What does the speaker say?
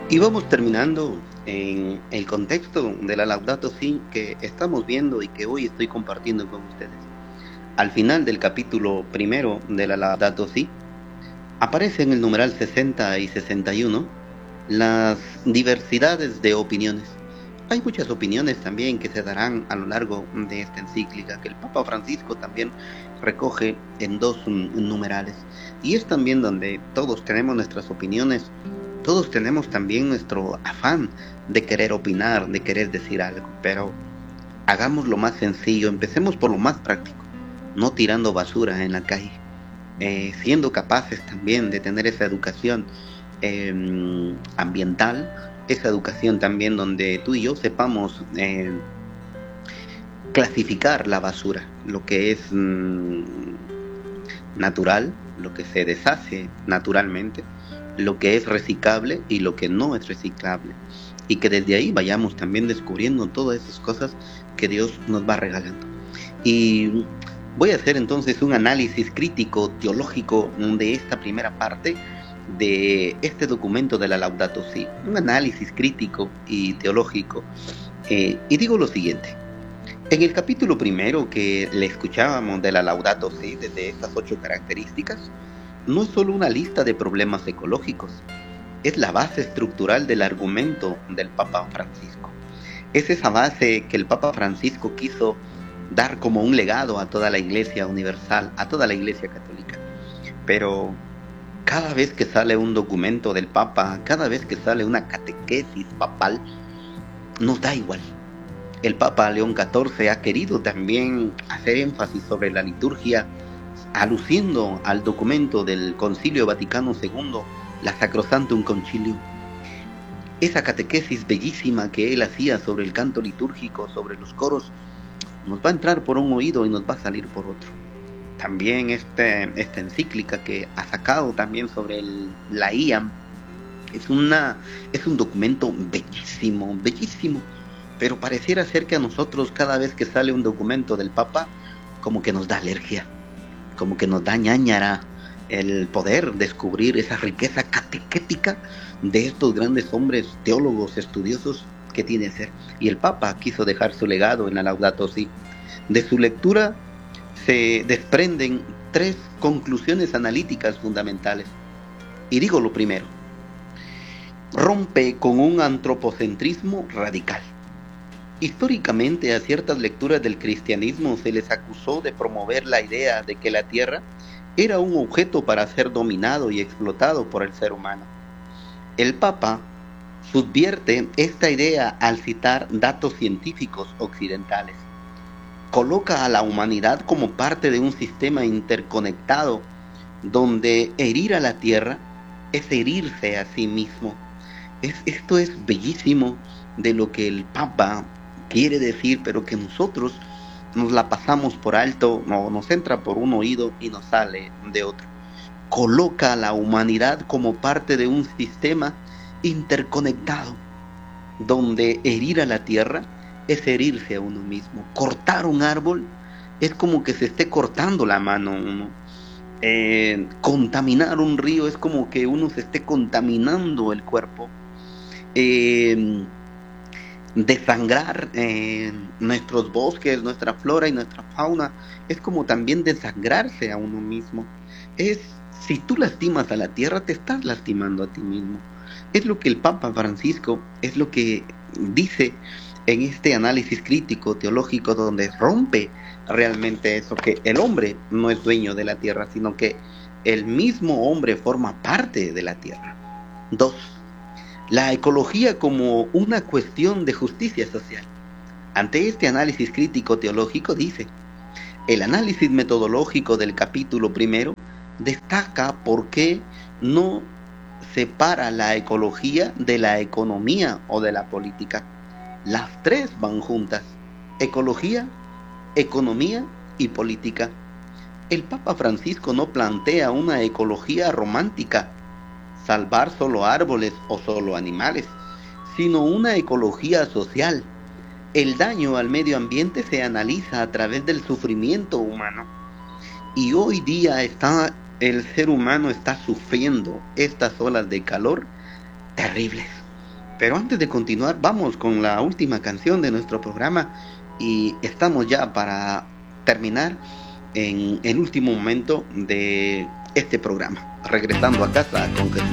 Y vamos terminando en el contexto de la Laudato Si que estamos viendo y que hoy estoy compartiendo con ustedes. Al final del capítulo primero de la Laudato Si, aparece en el numeral 60 y 61 las diversidades de opiniones. Hay muchas opiniones también que se darán a lo largo de esta encíclica, que el Papa Francisco también recoge en dos numerales. Y es también donde todos tenemos nuestras opiniones, todos tenemos también nuestro afán de querer opinar, de querer decir algo, pero hagamos lo más sencillo, empecemos por lo más práctico, no tirando basura en la calle, siendo capaces también de tener esa educación ambiental, esa educación también donde tú y yo sepamos clasificar la basura, lo que es natural, lo que se deshace naturalmente, lo que es reciclable y lo que no es reciclable. Y que desde ahí vayamos también descubriendo todas esas cosas que Dios nos va regalando. Y voy a hacer entonces un análisis crítico teológico de esta primera parte de este documento de la Laudato Si, un análisis crítico y teológico. Y digo lo siguiente: en el capítulo primero que le escuchábamos de la Laudato Si, desde estas 8 características, no es solo una lista de problemas ecológicos, es la base estructural del argumento del Papa Francisco. Es esa base que el Papa Francisco quiso dar como un legado a toda la Iglesia universal, a toda la Iglesia católica. Pero cada vez que sale un documento del Papa, cada vez que sale una catequesis papal, nos da igual. El Papa León XIV ha querido también hacer énfasis sobre la liturgia, aluciendo al documento del Concilio Vaticano II, la Sacrosanctum Concilium. Esa catequesis bellísima que él hacía sobre el canto litúrgico, sobre los coros, nos va a entrar por un oído y nos va a salir por otro. También esta encíclica que ha sacado también sobre la IAM es un documento bellísimo, bellísimo, pero pareciera ser que a nosotros cada vez que sale un documento del Papa, como que nos da alergia, como que nos da ñáñara el poder descubrir esa riqueza catequética de estos grandes hombres teólogos, estudiosos que tiene ser. Y el Papa quiso dejar su legado en la Laudato Si. De su lectura se desprenden 3 conclusiones analíticas fundamentales. Y digo lo primero: rompe con un antropocentrismo radical. Históricamente a ciertas lecturas del cristianismo se les acusó de promover la idea de que la tierra era un objeto para ser dominado y explotado por el ser humano. El Papa subvierte esta idea al citar datos científicos occidentales. Coloca a la humanidad como parte de un sistema interconectado donde herir a la tierra es herirse a sí mismo. Esto es bellísimo de lo que el Papa quiere decir, pero que nosotros nos la pasamos por alto, o nos entra por un oído y nos sale de otro. Coloca a la humanidad como parte de un sistema interconectado, donde herir a la tierra es herirse a uno mismo. Cortar un árbol es como que se esté cortando la mano uno. Contaminar un río es como que uno se esté contaminando el cuerpo. Desangrar nuestros bosques, nuestra flora y nuestra fauna es como también desangrarse a uno mismo. Si tú lastimas a la tierra, te estás lastimando a ti mismo. Es lo que el Papa Francisco, es lo que dice en este análisis crítico teológico, donde rompe realmente eso, que el hombre no es dueño de la tierra, sino que el mismo hombre forma parte de la tierra. 2. La ecología como una cuestión de justicia social. Ante este análisis crítico teológico dice: el análisis metodológico del capítulo primero destaca por qué no separa la ecología de la economía o de la política. Las 3 van juntas: ecología, economía y política. El Papa Francisco no plantea una ecología romántica, salvar solo árboles o solo animales, sino una ecología social. El daño al medio ambiente se analiza a través del sufrimiento humano. Y hoy día el ser humano está sufriendo estas olas de calor terribles. Pero antes de continuar, vamos con la última canción de nuestro programa y estamos ya para terminar en el último momento de este programa, regresando a casa con Jesús.